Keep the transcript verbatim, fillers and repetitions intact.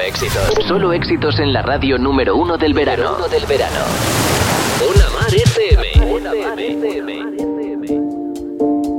éxitos. Solo éxitos en la radio número uno del verano. Uno del verano. Una Mar F M. Una Mar F M.